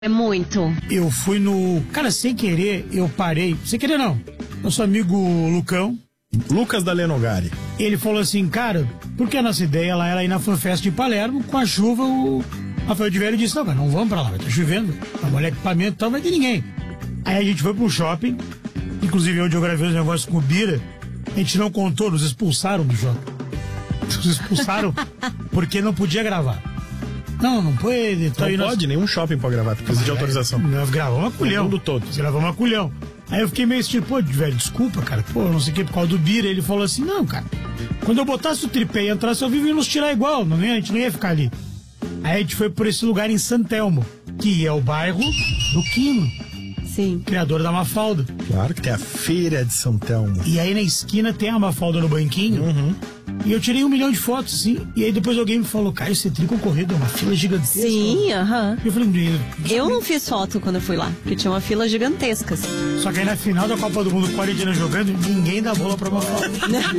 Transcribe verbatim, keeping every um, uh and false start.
É muito. Eu fui no... Cara, sem querer, eu parei. Sem querer, não. Nosso amigo Lucão. Lucas da Lenogari. Ele falou assim, cara, porque a nossa ideia lá era ir na FanFest de Palermo, com a chuva, o Rafael de Velho disse, não, cara, não vamos pra lá, vai estar chovendo, vai molhar equipamento e tal, não vai ter ninguém. Aí a gente foi pro shopping, inclusive onde eu gravei os negócios com o Bira, a gente não contou, nos expulsaram do shopping. Nos expulsaram porque não podia gravar. Não, não pode. Não pode, nós... nenhum shopping pode gravar, precisa de autorização. Nós gravamos a culhão. O mundo todo. Nós gravamos a culhão. Aí eu fiquei meio assim, pô, velho, desculpa, cara, pô, não sei o que, por causa do Bira. Ele falou assim, não, cara, quando eu botasse o tripé e entrasse ao vivo, ia nos tirar igual, não ia, a gente não ia ficar ali. Aí a gente foi por esse lugar em Santelmo, que é o bairro do Quino. Sim. Criador da Mafalda. Claro que tem a feira de São Telmo. E aí na esquina tem a Mafalda no banquinho. Uhum. E eu tirei um milhão de fotos, assim. E aí depois alguém me falou, Caio, você tri concorrido, é uma fila gigantesca. Sim, aham. Eu falei, eu não fiz foto quando eu fui lá, porque tinha uma fila gigantesca. Só que aí na final da Copa do Mundo, com a Argentina jogando, ninguém dá bola pra Mafalda.